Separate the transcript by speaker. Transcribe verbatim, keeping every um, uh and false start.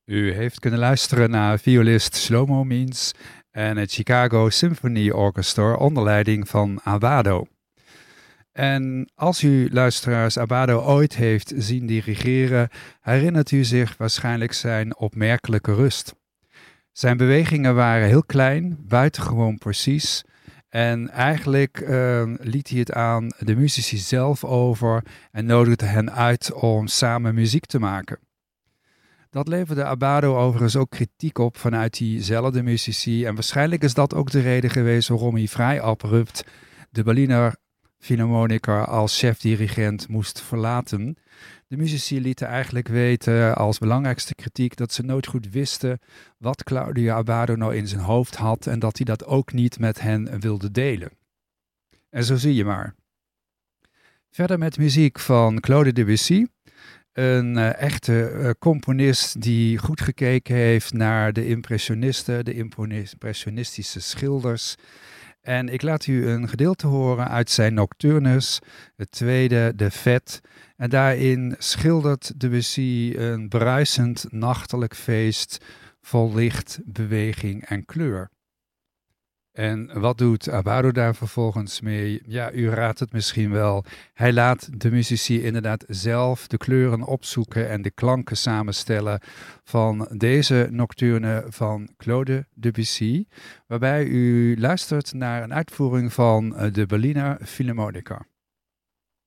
Speaker 1: U heeft kunnen luisteren naar violist Shlomo Means en het Chicago Symphony Orchestra onder leiding van Abbado. En als u, luisteraars, Abbado ooit heeft zien dirigeren, herinnert u zich waarschijnlijk zijn opmerkelijke rust. Zijn bewegingen waren heel klein, buitengewoon precies. En eigenlijk uh, liet hij het aan de muzici zelf over en nodigde hen uit om samen muziek te maken. Dat leverde Abbado overigens ook kritiek op vanuit diezelfde muzici. En waarschijnlijk is dat ook de reden geweest waarom hij vrij abrupt de Berliner Philharmoniker als chefdirigent moest verlaten. De muzici lieten eigenlijk weten als belangrijkste kritiek dat ze nooit goed wisten wat Claudio Abbado nou in zijn hoofd had en dat hij dat ook niet met hen wilde delen. En zo zie je maar. Verder met muziek van Claude Debussy. Een uh, echte uh, componist die goed gekeken heeft naar de impressionisten, de impressionistische schilders. En ik laat u een gedeelte horen uit zijn Nocturnes, het tweede, de Fête. En daarin schildert Debussy een bruisend nachtelijk feest vol licht, beweging en kleur. En wat doet Abbado daar vervolgens mee? Ja, u raadt het misschien wel. Hij laat de muzici inderdaad zelf de kleuren opzoeken en de klanken samenstellen van deze nocturne van Claude Debussy, waarbij u luistert naar een uitvoering van de Berliner Philharmoniker.